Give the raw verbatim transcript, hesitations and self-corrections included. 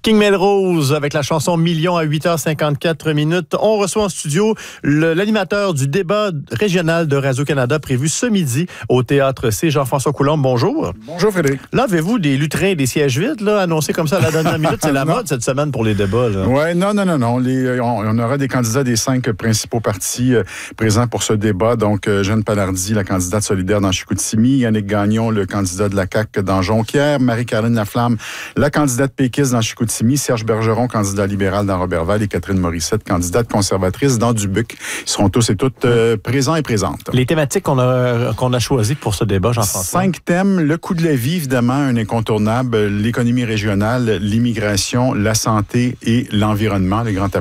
King Melrose avec la chanson Million à huit heures cinquante-quatre minutes. On reçoit en studio le, l'animateur du débat régional de Radio-Canada prévu ce midi au Théâtre C, Jean-François Coulombe. Bonjour. Bonjour Frédéric. Là, avez-vous des lutrins et des sièges vides, là, annoncés comme ça à la dernière minute? C'est la mode cette semaine pour les débats. Oui, non, non, non, non. Les, on, on aura des candidats des cinq principaux partis euh, présents pour ce débat. Donc, euh, Jeanne Palardy, la candidate solidaire dans Chicoutimi, Yannick Gagnon, le candidat de la C A Q dans Jonquière, Marie-Caroline Laflamme, la candidate péquiste dans Chicoutimi, Serge Bergeron, candidat libéral dans Roberval, et Catherine Morissette, candidate conservatrice dans Dubuque. Ils seront tous et toutes euh, présents et présentes. Les thématiques qu'on a, qu'on a choisies pour ce débat, Jean-François? Cinq thèmes. Le coût de la vie, évidemment, un incontournable. L'économie régionale, l'immigration, la santé et l'environnement, les grands